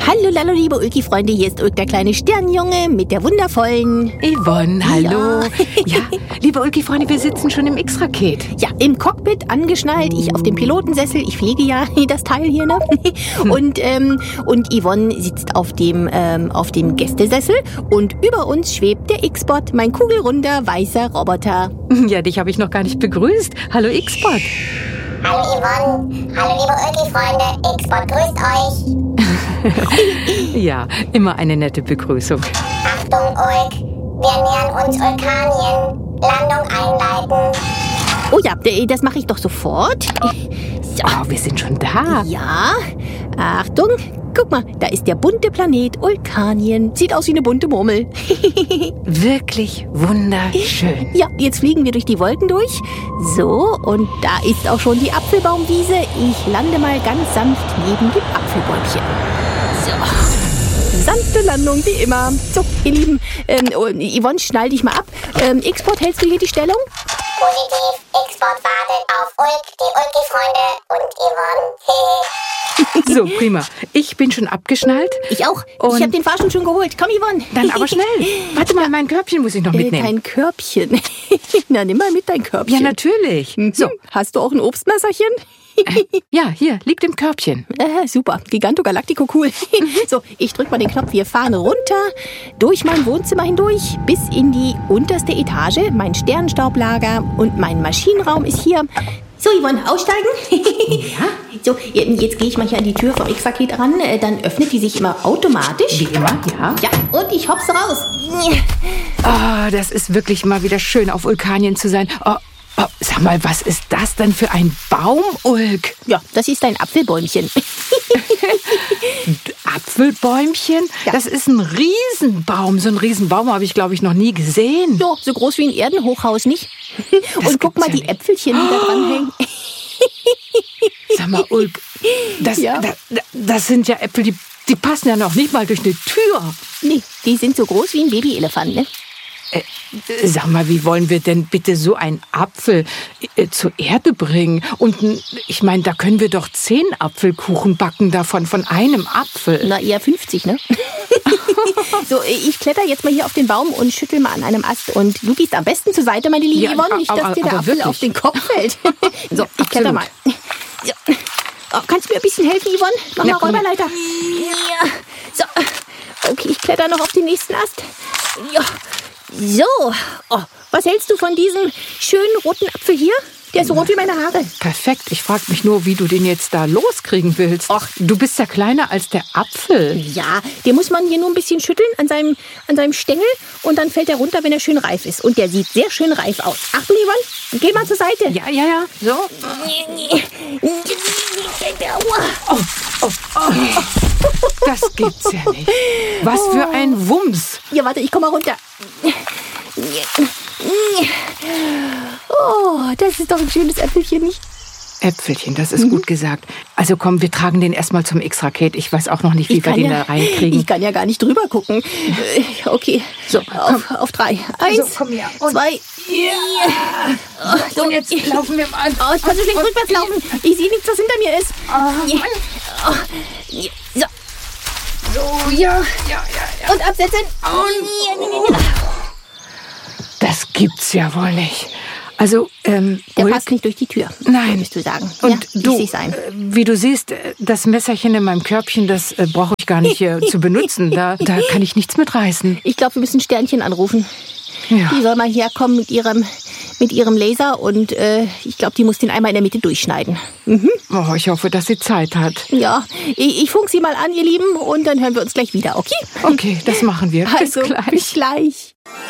Hallo, hallo, liebe Ulki-Freunde, hier ist Ulk, der kleine Sternjunge mit der wundervollen Yvonne, hallo. Ja, liebe Ulki-Freunde, wir sitzen schon im X-Raket. Ja, im Cockpit angeschnallt, ich auf dem Pilotensessel, ich fliege ja das Teil hier, ne? Und Yvonne sitzt auf dem Gästesessel und über uns schwebt der X-Bot, mein kugelrunder, weißer Roboter. Ja, dich habe ich noch gar nicht begrüßt. Hallo X-Bot. Hallo Yvonne, hallo liebe Ulki-Freunde, X-Bot grüßt euch. Ja, immer eine nette Begrüßung. Achtung Ulk, wir nähern uns Ulkanien. Landung einleiten. Oh ja, das mache ich doch sofort. So. Oh, wir sind schon da. Ja, Achtung, guck mal, da ist der bunte Planet Ulkanien. Sieht aus wie eine bunte Murmel. Wirklich wunderschön. Ja, jetzt fliegen wir durch die Wolken durch. So, und da ist auch schon die Apfelbaumwiese. Ich lande mal ganz sanft neben dem Apfelbäumchen. So, sanfte Landung, wie immer. So, ihr Lieben, Yvonne, schnall dich mal ab. X-Bot, hältst du hier die Stellung? Positiv, X-Bot wartet auf Ulk, die Ulki-Freunde und Yvonne. So, prima. Ich bin schon abgeschnallt. Ich auch. Und ich habe den Fahrstuhl schon geholt. Komm, Yvonne. Dann aber schnell. Warte mal, mein Körbchen muss ich noch mitnehmen. Dein Körbchen. Na, nimm mal mit dein Körbchen. Ja, natürlich. So, hast du auch ein Obstmesserchen? Ja, hier, liegt im Körbchen. Super, Giganto Galactico, cool. So, ich drück mal den Knopf, wir fahren runter, durch mein Wohnzimmer hindurch, bis in die unterste Etage. Mein Sternenstaublager und mein Maschinenraum ist hier. So, Yvonne, aussteigen? Ja. So, jetzt gehe ich mal hier an die Tür vom X-Raket ran, dann öffnet die sich immer automatisch. Wie immer, ja. Ja, und ich hopse raus. Oh, das ist wirklich mal wieder schön, auf Ulkanien zu sein. Oh, sag mal, was ist das denn für ein Baum, Ulk? Ja, das ist ein Apfelbäumchen. Apfelbäumchen? Ja. Das ist ein Riesenbaum. So einen Riesenbaum habe ich, glaube ich, noch nie gesehen. So groß wie ein Erdenhochhaus, nicht? Und guck mal, ja die nicht. Äpfelchen, die da dran hängen. Sag mal, Ulk, das sind ja Äpfel, die passen ja noch nicht mal durch eine Tür. Nee, die sind so groß wie ein Babyelefant, ne? Sag mal, wie wollen wir denn bitte so einen Apfel zur Erde bringen? Und ich meine, da können wir doch 10 Apfelkuchen backen davon, von einem Apfel. Na, eher 50, ne? So, ich kletter jetzt mal hier auf den Baum und schüttel mal an einem Ast. Und du gehst am besten zur Seite, meine liebe Ja, Yvonne, nicht, dass dir der aber Apfel wirklich. auf den Kopf fällt. So, ich kletter mal. So. Oh, kannst du mir ein bisschen helfen, Yvonne? Mach mal komm her. Räuberleiter. Ja. So, okay, ich kletter noch auf den nächsten Ast. Ja. So, oh, was hältst du von diesem schönen roten Apfel hier? Der ist so rot wie meine Haare. Perfekt. Ich frage mich nur, wie du den jetzt da loskriegen willst. Ach, du bist ja kleiner als der Apfel. Ja, den muss man hier nur ein bisschen schütteln an seinem Stängel und dann fällt er runter, wenn er schön reif ist. Und der sieht sehr schön reif aus. Achtung, Yvonne, geh mal zur Seite. Ja. So. Das gibt's ja nicht. Was für ein Wumms. Ja, warte, ich komm mal runter. Oh, das ist doch ein schönes Äpfelchen, nicht? Äpfelchen, das ist gut gesagt. Also komm, wir tragen den erstmal zum X-Raket. Ich weiß auch noch nicht, wie wir den da reinkriegen. Ich kann ja gar nicht drüber gucken. Okay, So, auf 3. 1, So, komm her. Und 2, so, und jetzt laufen wir mal. Oh, ich kann so schlecht rückwärts laufen. Ich sehe nichts, was hinter mir ist. So, So, ja. und absetzen. Das gibt's ja wohl nicht. Also, Der Ulk, passt nicht durch die Tür. Nein. Würdest du sagen. Und ja, du, wie sieht's ein? wie du siehst, das Messerchen in meinem Körbchen, das brauche ich gar nicht zu benutzen. Da kann ich nichts mit reißen. Ich glaube, wir müssen Sternchen anrufen. Ja. Die soll mal herkommen mit ihrem Laser und ich glaube, die muss den einmal in der Mitte durchschneiden. Oh, ich hoffe, dass sie Zeit hat. Ja, ich funk sie mal an, ihr Lieben, und dann hören wir uns gleich wieder, okay? Okay, das machen wir. Also, Bis gleich. Bis gleich.